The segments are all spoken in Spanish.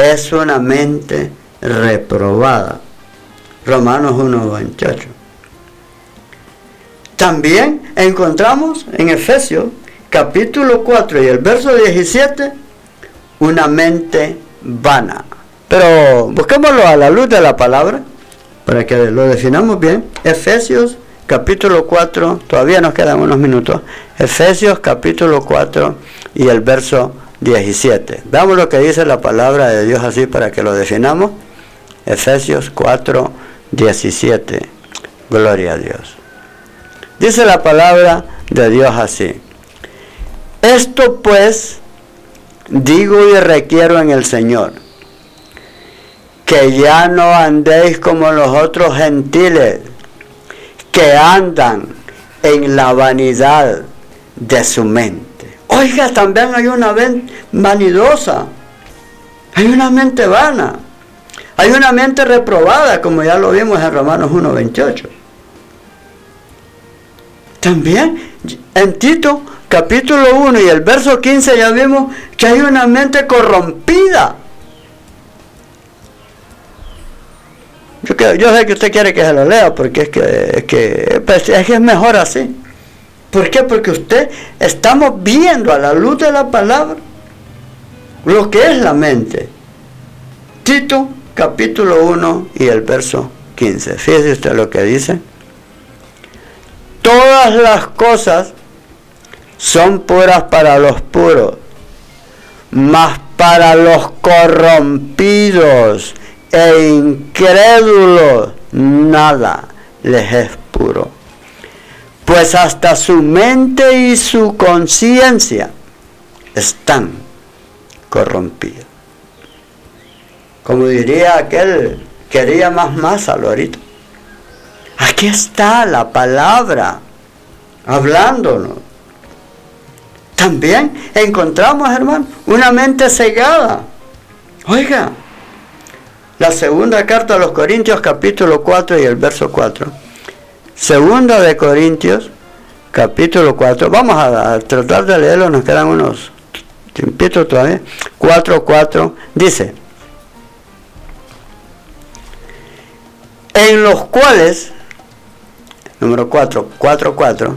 es una mente reprobada. Romanos 1:28. También encontramos en Efesios capítulo 4 y el verso 17 una mente vana. Pero busquémoslo a la luz de la palabra para que lo definamos bien. Efesios capítulo 4, todavía nos quedan unos minutos. Efesios capítulo 4 y el verso 17. Veamos lo que dice la palabra de Dios así para que lo definamos. Efesios 4, 17. Gloria a Dios. Dice la palabra de Dios así: esto pues digo y requiero en el Señor, que ya no andéis como los otros gentiles, que andan en la vanidad de su mente. Oiga, también hay una mente vanidosa, hay una mente vana, hay una mente reprobada, como ya lo vimos en Romanos 1:28. También en Tito capítulo 1 y el verso 15 ya vimos que hay una mente corrompida. Yo sé que usted quiere que se lo lea porque es que es mejor así. ¿Por qué? Porque estamos viendo a la luz de la palabra lo que es la mente. Tito capítulo 1 y el verso 15. Fíjese usted lo que dice. Todas las cosas son puras para los puros, mas para los corrompidos e incrédulos nada les es puro, pues hasta su mente y su conciencia están corrompidas. Como diría aquel, quería más masa, Lorito. Aquí está la palabra hablándonos. También encontramos, hermano, una mente cegada. Oiga, la segunda carta a los Corintios, capítulo 4 y el verso 4. Segunda de Corintios, capítulo 4. Vamos a tratar de leerlo, nos quedan unos tiempitos todavía. 4:4 dice: en los cuales, número 4:4,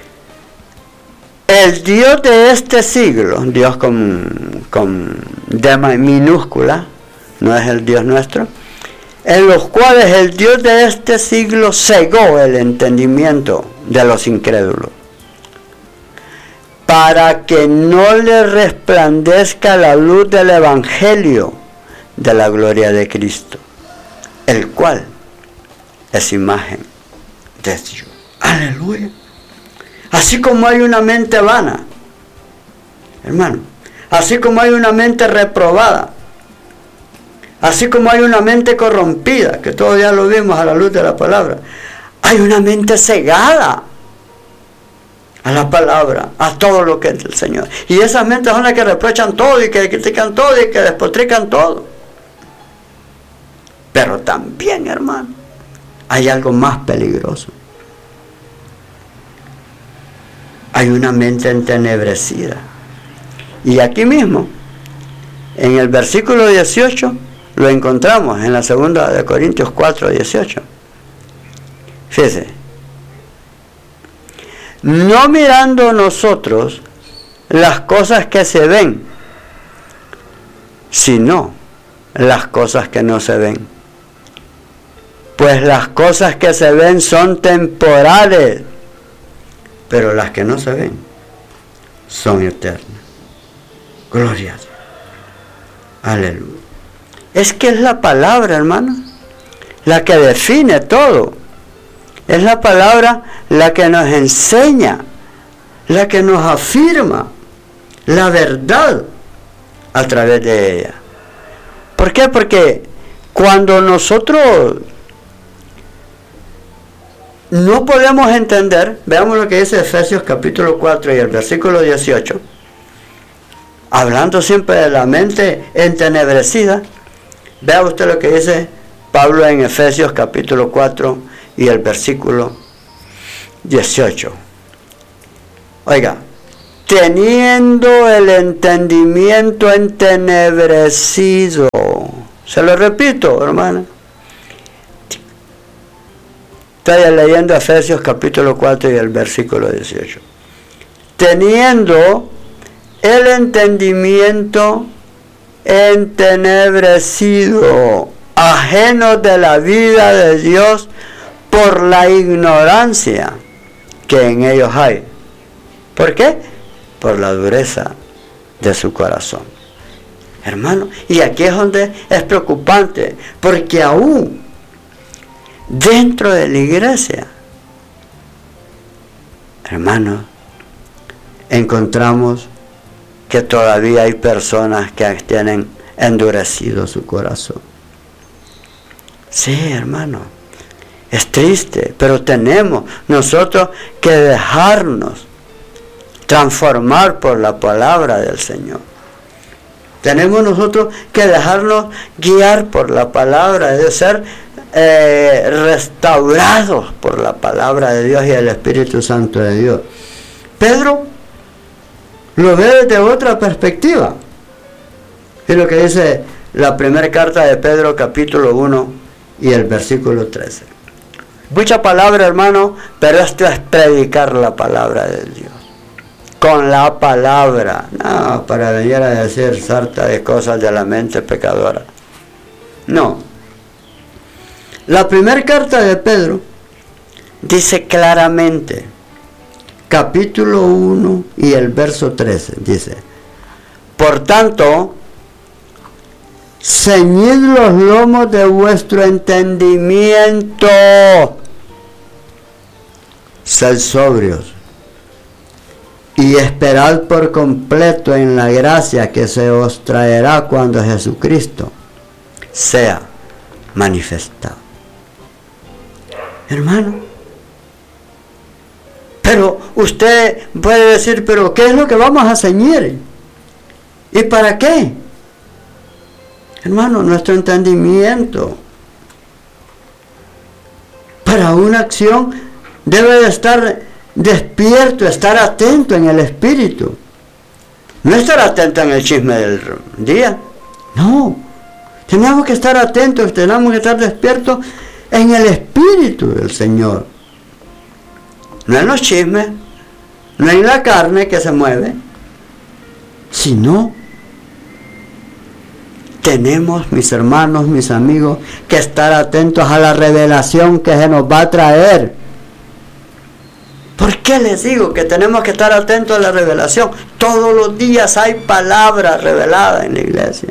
el Dios de este siglo, Dios con D minúscula, no es el Dios nuestro, en los cuales el Dios de este siglo cegó el entendimiento de los incrédulos, para que no le resplandezca la luz del Evangelio de la gloria de Cristo, el cual es imagen de Dios. Aleluya. Así como hay una mente vana, hermano, así como hay una mente reprobada, así como hay una mente corrompida, que todos ya lo vimos a la luz de la palabra, hay una mente cegada a la palabra, a todo lo que es del Señor. Y esas mentes son las que reprochan todo y que critican todo y que despotrican todo. Pero también, hermano, hay algo más peligroso. Hay una mente entenebrecida. Y aquí mismo, en el versículo 18, lo encontramos en la segunda de Corintios 4:18. Fíjese. No mirando nosotros las cosas que se ven, sino las cosas que no se ven. Pues las cosas que se ven son temporales, pero las que no se ven son eternas. Gloria a Dios. Aleluya. Es que es la palabra, hermano, la que define todo. Es la palabra la que nos enseña, la que nos afirma la verdad a través de ella. ¿Por qué? Porque cuando nosotros no podemos entender, veamos lo que dice Efesios capítulo 4 y el versículo 18, hablando siempre de la mente entenebrecida. Vea usted lo que dice Pablo en Efesios capítulo 4 y el versículo 18. Oiga, teniendo el entendimiento entenebrecido. Se lo repito, hermana. Estoy leyendo Efesios capítulo 4 y el versículo 18. Teniendo el entendimiento entenebrecido, ajenos de la vida de Dios por la ignorancia que en ellos hay. ¿Por qué? Por la dureza de su corazón. Hermano, y aquí es donde es preocupante, porque aún dentro de la iglesia, hermano, encontramos que todavía hay personas que tienen endurecido su corazón. Sí, hermano, es triste, pero tenemos nosotros que dejarnos transformar por la palabra del Señor. Tenemos nosotros que dejarnos guiar por la palabra, de ser restaurados por la palabra de Dios y el Espíritu Santo de Dios. Pedro lo ve desde otra perspectiva. Es lo que dice la primera carta de Pedro, capítulo 1 y el versículo 13. Mucha palabra, hermano, pero esto es predicar la palabra de Dios. Con la palabra, no para venir a decir sarta de cosas de la mente pecadora. No. La primera carta de Pedro dice claramente, capítulo 1 y el verso 13, dice: por tanto, ceñid los lomos de vuestro entendimiento, sed sobrios, y esperad por completo en la gracia que se os traerá cuando Jesucristo sea manifestado. Hermano, pero usted puede decir, pero ¿qué es lo que vamos a ceñir? ¿Y para qué? Hermano, nuestro entendimiento para una acción debe de estar despierto, estar atento en el espíritu. No estar atento en el chisme del día. No. Tenemos que estar atentos, tenemos que estar despiertos en el espíritu del Señor. No en los chismes, no en la carne que se mueve, sino tenemos, mis hermanos, mis amigos, que estar atentos a la revelación que se nos va a traer. ¿Por qué les digo que tenemos que estar atentos a la revelación? Todos los días hay palabra revelada en la iglesia.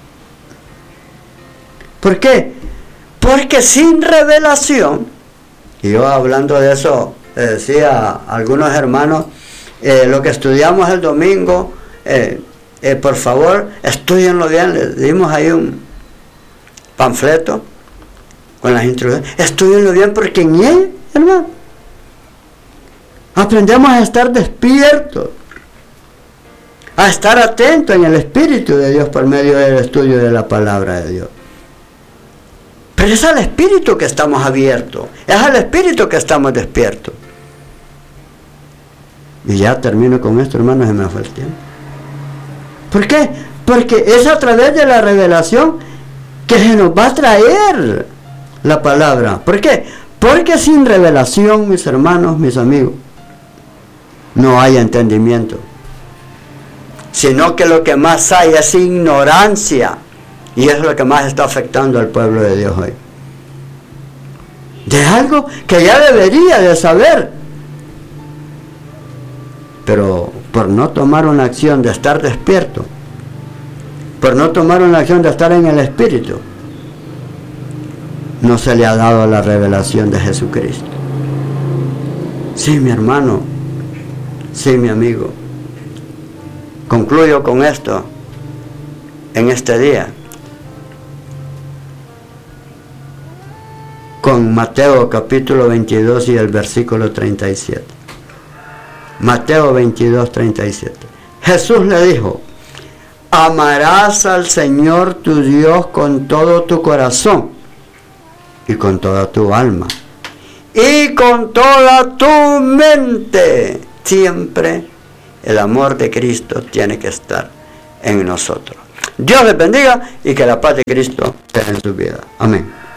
¿Por qué? Porque sin revelación, y yo hablando de eso, decía a algunos hermanos, lo que estudiamos el domingo, por favor, estudienlo bien. Les dimos ahí un panfleto con las instrucciones. Estudienlo bien porque en él, hermano, aprendemos a estar despiertos, a estar atentos en el Espíritu de Dios por medio del estudio de la palabra de Dios. Pero es al Espíritu que estamos abiertos, es al Espíritu que estamos despiertos. Y ya termino con esto, hermanos, se me fue el tiempo. ¿Por qué? Porque es a través de la revelación que se nos va a traer la palabra. ¿Por qué? Porque sin revelación, mis hermanos, mis amigos, no hay entendimiento. Sino que lo que más hay es ignorancia. Y es lo que más está afectando al pueblo de Dios hoy. De algo que ya debería de saber. Pero por no tomar una acción de estar despierto, por no tomar una acción de estar en el Espíritu, no se le ha dado la revelación de Jesucristo. Sí, mi hermano, sí, mi amigo. Concluyo con esto en este día. Con Mateo capítulo 22 y el versículo 37. Mateo 22, 37. Jesús le dijo: amarás al Señor tu Dios con todo tu corazón y con toda tu alma y con toda tu mente, siempre el amor de Cristo tiene que estar en nosotros. Dios les bendiga y que la paz de Cristo esté en su vida. Amén.